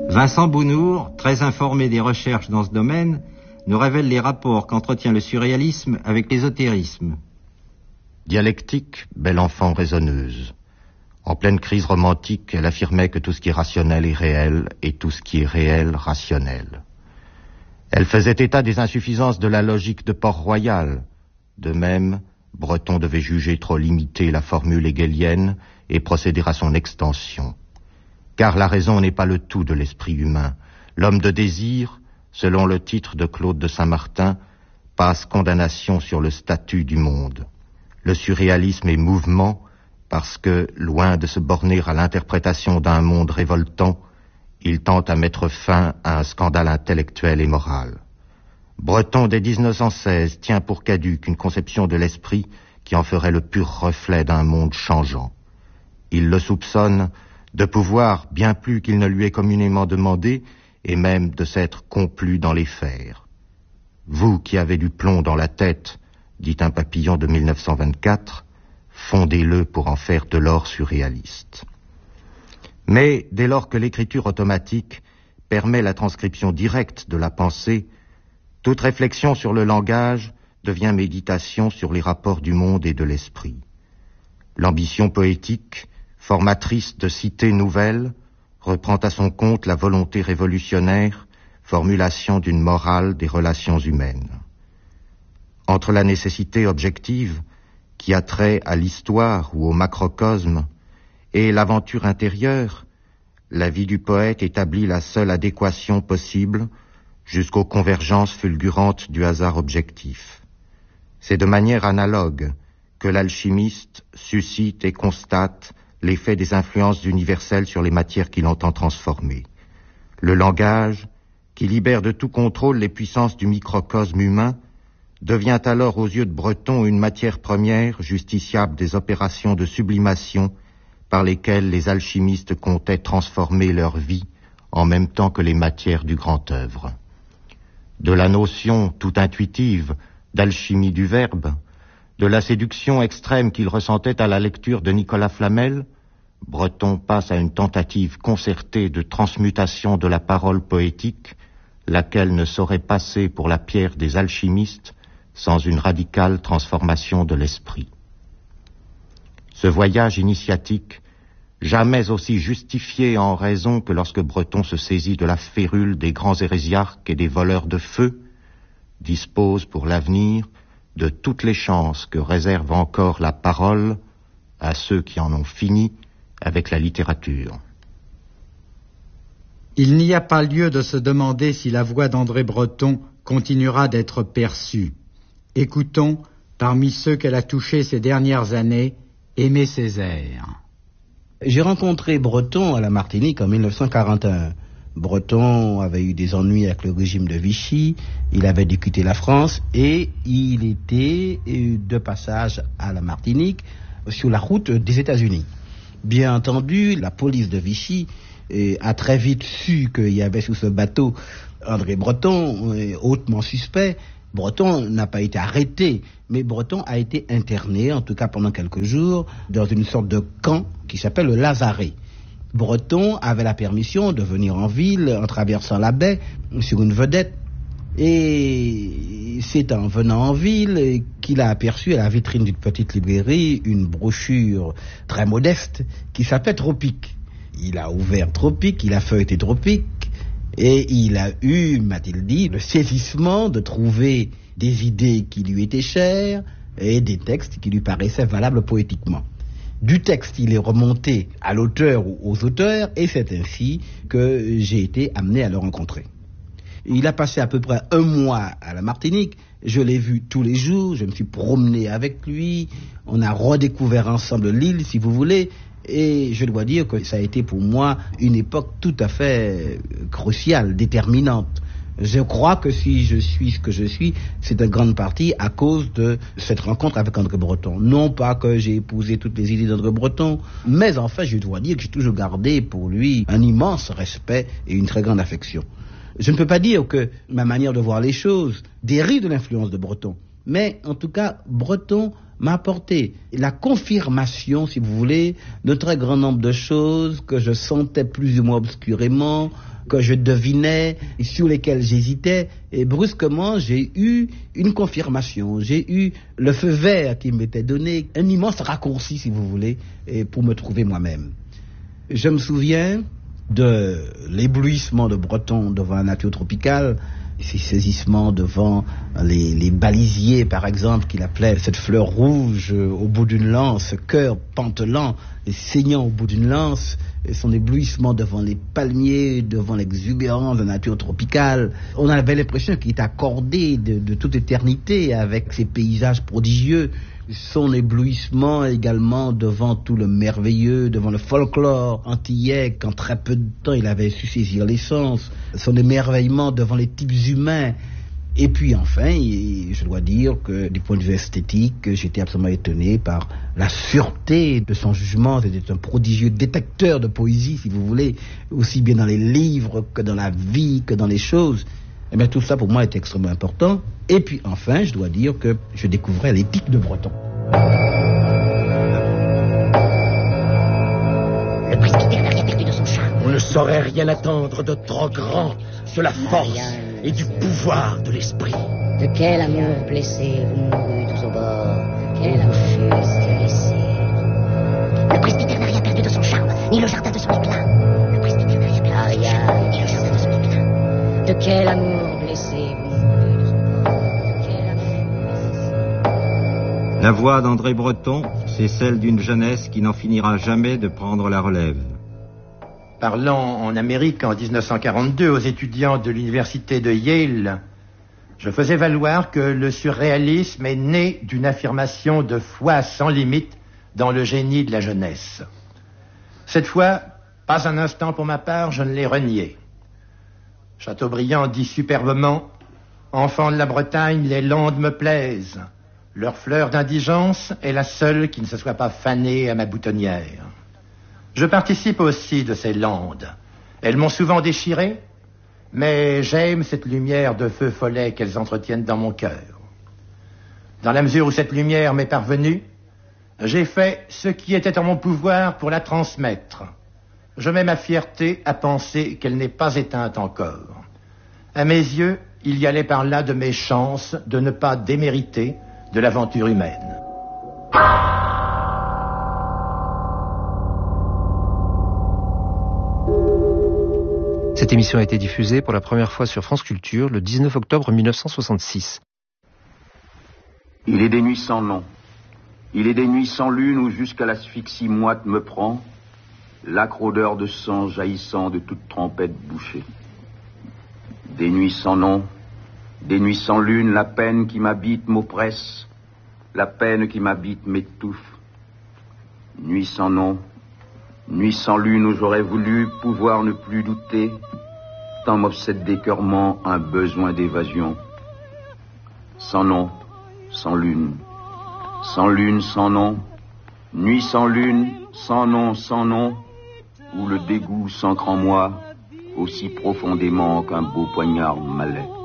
Vincent Bounour, très informé des recherches dans ce domaine, nous révèle les rapports qu'entretient le surréalisme avec l'ésotérisme. Dialectique, belle enfant raisonneuse. En pleine crise romantique, elle affirmait que tout ce qui est rationnel est réel et tout ce qui est réel rationnel. Elle faisait état des insuffisances de la logique de Port-Royal. De même, Breton devait juger trop limitée la formule hegelienne et procéder à son extension. Car la raison n'est pas le tout de l'esprit humain. L'homme de désir, selon le titre de Claude de Saint-Martin, passe condamnation sur le statut du monde. Le surréalisme est mouvement parce que, loin de se borner à l'interprétation d'un monde révoltant, il tente à mettre fin à un scandale intellectuel et moral. Breton, dès 1916, tient pour caduque une conception de l'esprit qui en ferait le pur reflet d'un monde changeant. Il le soupçonne de pouvoir, bien plus qu'il ne lui est communément demandé, et même de s'être complu dans les fers. Vous qui avez du plomb dans la tête, dit un papillon de 1924, fondez-le pour en faire de l'or surréaliste. Mais dès lors que l'écriture automatique permet la transcription directe de la pensée, toute réflexion sur le langage devient méditation sur les rapports du monde et de l'esprit. L'ambition poétique, formatrice de cités nouvelles, reprend à son compte la volonté révolutionnaire, formulation d'une morale des relations humaines. Entre la nécessité objective, qui a trait à l'histoire ou au macrocosme, et l'aventure intérieure, la vie du poète établit la seule adéquation possible jusqu'aux convergences fulgurantes du hasard objectif. C'est de manière analogue que l'alchimiste suscite et constate l'effet des influences universelles sur les matières qu'il entend transformer. Le langage, qui libère de tout contrôle les puissances du microcosme humain, devient alors aux yeux de Breton une matière première justiciable des opérations de sublimation par lesquelles les alchimistes comptaient transformer leur vie en même temps que les matières du grand œuvre. De la notion tout intuitive d'alchimie du verbe, de la séduction extrême qu'il ressentait à la lecture de Nicolas Flamel, Breton passe à une tentative concertée de transmutation de la parole poétique, laquelle ne saurait passer pour la pierre des alchimistes sans une radicale transformation de l'esprit. Ce voyage initiatique, jamais aussi justifié en raison que lorsque Breton se saisit de la férule des grands hérésiarques et des voleurs de feu, dispose pour l'avenir de toutes les chances que réserve encore la parole à ceux qui en ont fini avec la littérature. Il n'y a pas lieu de se demander si la voix d'André Breton continuera d'être perçue. Écoutons, parmi ceux qu'elle a touchés ces dernières années, Aimé Césaire. J'ai rencontré Breton à la Martinique en 1941. Breton avait eu des ennuis avec le régime de Vichy, il avait dû quitter la France et il était de passage à la Martinique sur la route des États-Unis. Bien entendu, la police de Vichy a très vite su qu'il y avait sous ce bateau André Breton, hautement suspect. Breton n'a pas été arrêté, mais Breton a été interné, en tout cas pendant quelques jours, dans une sorte de camp qui s'appelle le Lazaret. Breton avait la permission de venir en ville en traversant la baie sur une vedette. Et c'est en venant en ville qu'il a aperçu à la vitrine d'une petite librairie une brochure très modeste qui s'appelait Tropique. Il a ouvert Tropique, il a feuilleté Tropique et il a eu, m'a-t-il dit, le saisissement de trouver des idées qui lui étaient chères et des textes qui lui paraissaient valables poétiquement. Du texte, il est remonté à l'auteur ou aux auteurs et c'est ainsi que j'ai été amené à le rencontrer. Il a passé à peu près un mois à la Martinique, je l'ai vu tous les jours, je me suis promené avec lui, on a redécouvert ensemble l'île, si vous voulez, et je dois dire que ça a été pour moi une époque tout à fait cruciale, déterminante. Je crois que si je suis ce que je suis, c'est en grande partie à cause de cette rencontre avec André Breton. Non pas que j'ai épousé toutes les idées d'André Breton, mais enfin je dois dire que j'ai toujours gardé pour lui un immense respect et une très grande affection. Je ne peux pas dire que ma manière de voir les choses dérive de l'influence de Breton, mais en tout cas, Breton m'a apporté la confirmation, si vous voulez, de très grand nombre de choses que je sentais plus ou moins obscurément, que je devinais, et sur lesquelles j'hésitais, et brusquement j'ai eu une confirmation, j'ai eu le feu vert qui m'était donné, un immense raccourci, si vous voulez, et pour me trouver moi-même. Je me souviens de l'éblouissement de Breton devant la nature tropicale, ces saisissements devant les balisiers, par exemple, qu'il appelait cette fleur rouge au bout d'une lance, ce cœur pantelant et saignant au bout d'une lance, et son éblouissement devant les palmiers, devant l'exubérance de la nature tropicale. On avait l'impression qu'il était accordé de toute éternité avec ces paysages prodigieux. Son éblouissement également devant tout le merveilleux, devant le folklore antillais, qu'en très peu de temps il avait su saisir l'essence, son émerveillement devant les types humains. Et puis enfin, je dois dire que du point de vue esthétique, j'étais absolument étonné par la sûreté de son jugement. C'était un prodigieux détecteur de poésie, si vous voulez, aussi bien dans les livres que dans la vie, que dans les choses. Eh bien, tout ça, pour moi, était extrêmement important. Et puis, enfin, je dois dire que je découvrais l'éthique de Breton. Le presbytère n'a rien perdu de son charme. On ne saurait rien attendre de trop grand, de la force et du pouvoir de l'esprit. De quel amour blessé vous mourûtes tous au bord, quel amour fut laissé. Le presbytère n'a rien perdu de son charme, ni le jardin de son éclat. Le presbytère n'a rien perdu de son charme, ni le jardin de son éclat. De quel amour blessé vous mourûtes tous au bord, quel amour blessé. La voix d'André Breton, c'est celle d'une jeunesse qui n'en finira jamais de prendre la relève. Parlant en Amérique en 1942 aux étudiants de l'université de Yale, je faisais valoir que le surréalisme est né d'une affirmation de foi sans limite dans le génie de la jeunesse. Cette fois, pas un instant pour ma part, je ne l'ai renié. Chateaubriand dit superbement « Enfant de la Bretagne, les landes me plaisent. Leur fleur d'indigence est la seule qui ne se soit pas fanée à ma boutonnière. » Je participe aussi de ces landes. Elles m'ont souvent déchiré, mais j'aime cette lumière de feu follet qu'elles entretiennent dans mon cœur. Dans la mesure où cette lumière m'est parvenue, j'ai fait ce qui était en mon pouvoir pour la transmettre. Je mets ma fierté à penser qu'elle n'est pas éteinte encore. À mes yeux, il y allait par là de mes chances de ne pas démériter de l'aventure humaine. Cette émission a été diffusée pour la première fois sur France Culture le 19 octobre 1966. Il est des nuits sans nom. Il est des nuits sans lune où jusqu'à l'asphyxie moite me prend, l'âcre odeur de sang jaillissant de toute trompette bouchée. Des nuits sans nom, des nuits sans lune, la peine qui m'habite m'oppresse, la peine qui m'habite m'étouffe. Nuit sans nom, nuit sans lune où j'aurais voulu pouvoir ne plus douter, tant m'obsède d'écœurement un besoin d'évasion. Sans nom, sans lune, sans lune, sans nom, nuit sans lune, sans nom, où le dégoût s'ancre en moi aussi profondément qu'un beau poignard malais.